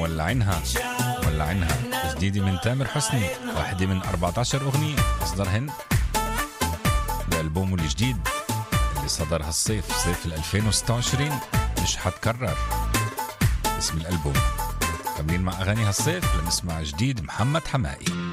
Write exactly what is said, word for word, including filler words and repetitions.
مولعينها مولعينها جديدة من تامر حسني، واحدة من أربعة عشر أغنية أصدرهن بألبومه الجديد اللي صدر هالصيف، صيف ألفين وستة وعشرين. مش حتكرر اسم الألبوم. كملين مع أغاني هالصيف لنسمع جديد محمد حمائي.